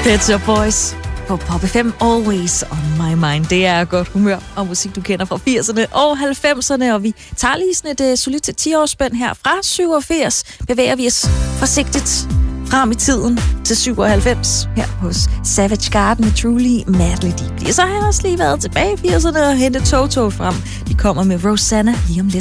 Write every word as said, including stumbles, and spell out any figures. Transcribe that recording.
Pet Shop Boys på Pop F M, Always on My Mind. Det er godt humør og musik, du kender fra firserne og halvfemserne, og vi tager lige sådan et uh, solidt ti-årsspænd her. Fra syvogfirs bevæger vi os forsigtigt frem i tiden til syvoghalvfems her hos Savage Garden med Truly Madly Deeply. Så har jeg også lige været tilbage i firserne og hentet Toto frem. De kommer med Rosanna lige om lidt.